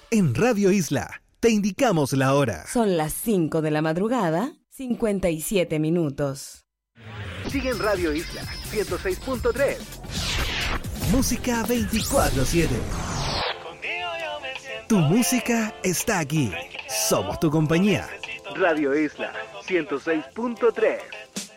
En Radio Isla te indicamos la hora. Son las 5 de la madrugada, 57 minutos. Sigue en Radio Isla 106.3. Música 24/7. Tu música está aquí. Somos tu compañía. Radio Isla 106.3.